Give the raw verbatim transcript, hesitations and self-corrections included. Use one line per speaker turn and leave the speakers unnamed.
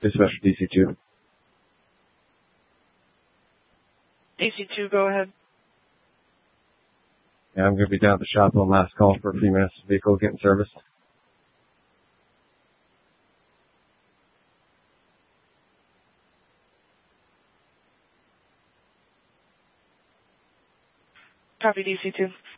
Dispatcher D C two.
D C two, go ahead.
Yeah, I'm going to be down at the shop on last call for a few minutes. Vehicle getting serviced.
Copy D C two.